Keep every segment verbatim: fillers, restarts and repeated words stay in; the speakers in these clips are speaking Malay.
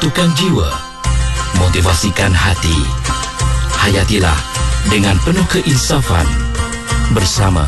menyatukan jiwa, motivasikan hati. Hayatilah dengan penuh keinsafan bersama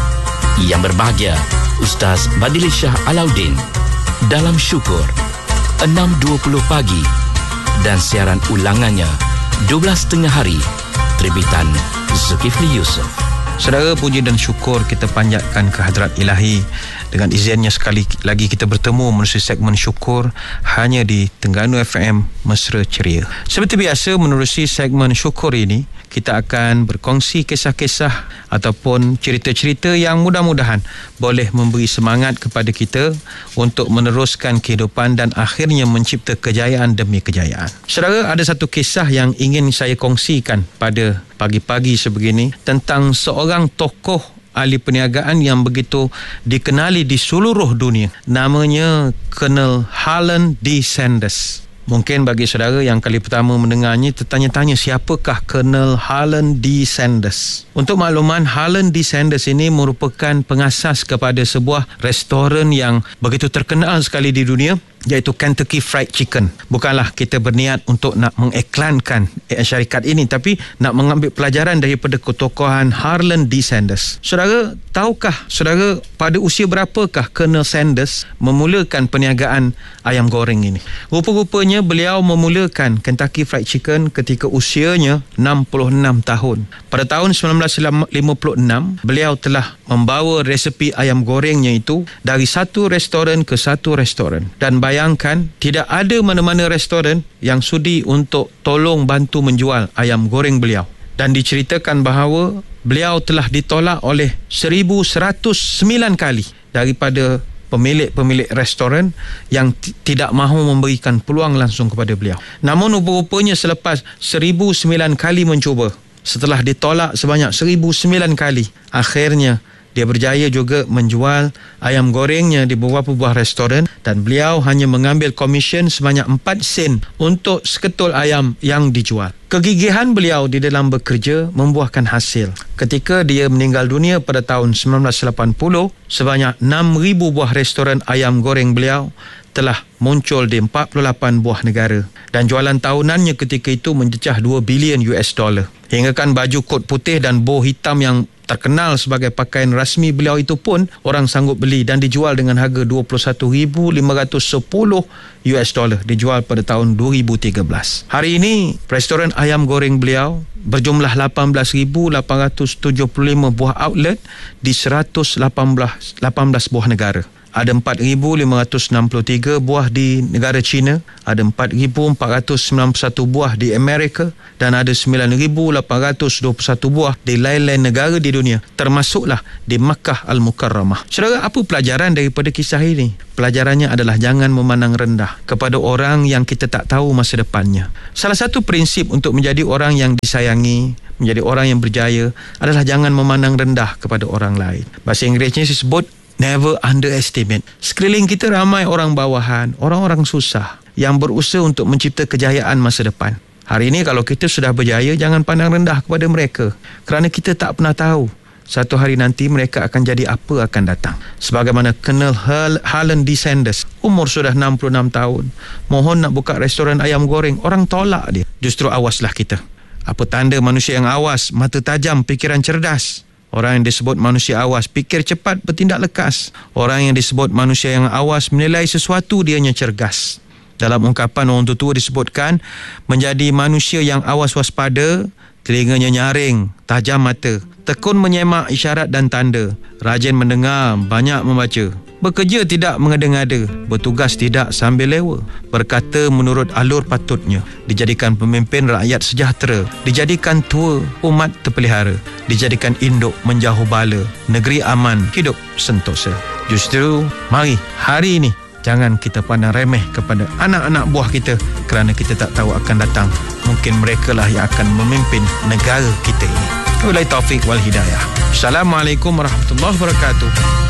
Yang Berbahagia Ustaz Badilissyah Alauddin dalam Syukur enam dua puluh pagi dan siaran ulangannya dua belas tengah hari, terbitan Zulkifli Yusof. Saudara, puji dan syukur kita panjatkan kehadrat Ilahi. Dengan izinnya sekali lagi kita bertemu menerusi segmen Syukur hanya di Terengganu F M Mesra Ceria. Seperti biasa, menerusi segmen Syukur ini kita akan berkongsi kisah-kisah ataupun cerita-cerita yang mudah-mudahan boleh memberi semangat kepada kita untuk meneruskan kehidupan dan akhirnya mencipta kejayaan demi kejayaan. Saudara, ada satu kisah yang ingin saya kongsikan pada pagi-pagi sebegini tentang seorang tokoh ahli perniagaan yang begitu dikenali di seluruh dunia. Namanya Colonel Harlan D. Sanders. Mungkin bagi saudara yang kali pertama mendengarnya tertanya-tanya, siapakah Colonel Harlan D. Sanders? Untuk makluman, Harlan D. Sanders ini merupakan pengasas kepada sebuah restoran yang begitu terkenal sekali di dunia, iaitu Kentucky Fried Chicken. Bukanlah kita berniat untuk nak mengiklankan syarikat ini, tapi nak mengambil pelajaran daripada ketokohan Harlan D. Sanders. Saudara, tahukah saudara pada usia berapakah Colonel Sanders memulakan perniagaan ayam goreng ini? Rupa-rupanya beliau memulakan Kentucky Fried Chicken ketika usianya enam puluh enam tahun. Pada tahun sembilan belas lima puluh enam, beliau telah membawa resepi ayam gorengnya itu dari satu restoran ke satu restoran. Dan bayangkan, tidak ada mana-mana restoran yang sudi untuk tolong bantu menjual ayam goreng beliau. Dan diceritakan bahawa beliau telah ditolak oleh seribu seratus sembilan kali daripada pemilik-pemilik restoran yang t- tidak mahu memberikan peluang langsung kepada beliau. Namun rupa-rupanya selepas seribu sembilan kali mencuba, setelah ditolak sebanyak seribu sembilan kali, akhirnya dia berjaya juga menjual ayam gorengnya di beberapa buah restoran dan beliau hanya mengambil komisen sebanyak empat sen untuk seketul ayam yang dijual. Kegigihan beliau di dalam bekerja membuahkan hasil. Ketika dia meninggal dunia pada tahun sembilan belas lapan puluh, sebanyak enam ribu buah restoran ayam goreng beliau telah muncul di empat puluh lapan buah negara dan jualan tahunannya ketika itu mencecah dua bilion U S dollar. Hinggakan baju kot putih dan bow hitam yang terkenal sebagai pakaian rasmi beliau itu pun orang sanggup beli dan dijual dengan harga dua puluh satu ribu lima ratus sepuluh U S dollar, dijual pada tahun dua ribu tiga belas. Hari ini restoran ayam goreng beliau berjumlah lapan belas ribu lapan ratus tujuh puluh lima buah outlet di seratus lapan belas buah negara. Ada empat ribu lima ratus enam puluh tiga buah di negara China, ada empat ribu empat ratus sembilan puluh satu buah di Amerika dan ada sembilan ribu lapan ratus dua puluh satu buah di lain-lain negara di dunia, termasuklah di Makkah Al-Mukarramah. Saudara, apa pelajaran daripada kisah ini? Pelajarannya adalah jangan memandang rendah kepada orang yang kita tak tahu masa depannya. Salah satu prinsip untuk menjadi orang yang disayangi, menjadi orang yang berjaya adalah jangan memandang rendah kepada orang lain. Bahasa Inggerisnya disebut never underestimate. Sekeliling kita ramai orang bawahan, orang-orang susah yang berusaha untuk mencipta kejayaan masa depan. Hari ini kalau kita sudah berjaya, jangan pandang rendah kepada mereka, kerana kita tak pernah tahu satu hari nanti mereka akan jadi apa akan datang. Sebagaimana Colonel Harlan D. Sanders, umur sudah enam puluh enam tahun, mohon nak buka restoran ayam goreng, orang tolak dia. Justru awaslah kita. Apa tanda manusia yang awas? Mata tajam, fikiran cerdas. Orang yang disebut manusia awas fikir cepat, bertindak lekas. Orang yang disebut manusia yang awas menilai sesuatu dianya cergas. Dalam ungkapan orang tua disebutkan, menjadi manusia yang awas waspada, telinganya nyaring, tajam mata, tekun menyemak isyarat dan tanda, rajin mendengar, banyak membaca, bekerja tidak mengada-ngada, bertugas tidak sambil lewa, berkata menurut alur patutnya, dijadikan pemimpin rakyat sejahtera, dijadikan tua umat terpelihara, dijadikan induk menjauh bala, negeri aman, hidup sentosa. Justru mari hari ini jangan kita pandang remeh kepada anak-anak buah kita, kerana kita tak tahu akan datang, mungkin mereka lah yang akan memimpin negara kita ini. Wabillahi taufik wal hidayah. Assalamualaikum warahmatullahi wabarakatuh.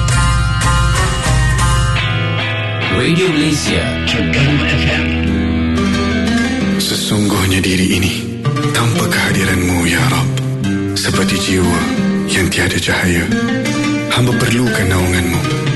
Radio Malaysia Terengganu F M. Sesungguhnya diri ini tanpa kehadiran-Mu ya Rabb, seperti jiwa yang tiada cahaya, hamba perlukan naungan-Mu.